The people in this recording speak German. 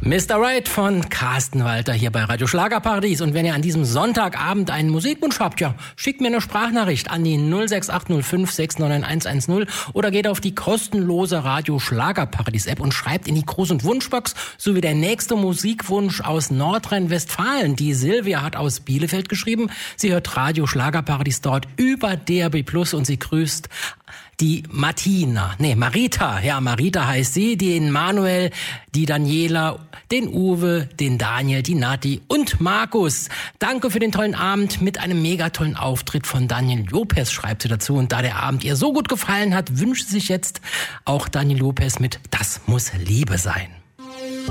Mr. Right von Carsten Walter hier bei Radio Schlagerparadies. Und wenn ihr an diesem Sonntagabend einen Musikwunsch habt, ja, schickt mir eine Sprachnachricht an die 06805 699 oder geht auf die kostenlose Radio Schlagerparadies App und schreibt in die Gruß- und Wunschbox, sowie der nächste Musikwunsch aus Nordrhein-Westfalen. Die Silvia hat aus Bielefeld geschrieben. Sie hört Radio Schlagerparadies dort über DRB Plus und sie grüßt die Marita, ja, Marita heißt sie, den Manuel, die Daniela, den Uwe, den Daniel, die Nati und Markus. Danke für den tollen Abend mit einem mega tollen Auftritt von Daniel Lopez, schreibt sie dazu. Und da der Abend ihr so gut gefallen hat, wünscht sie sich jetzt auch Daniel Lopez mit Das muss Liebe sein.